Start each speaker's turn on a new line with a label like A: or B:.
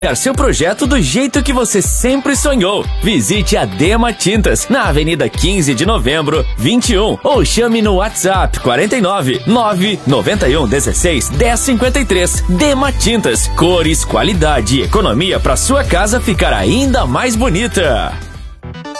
A: seu projeto do jeito que você sempre sonhou. Visite a Dema Tintas, na Avenida 15 de Novembro, 21, ou chame no WhatsApp 49 991 16 1053. Dema Tintas, cores, qualidade e economia para sua casa ficar ainda mais bonita.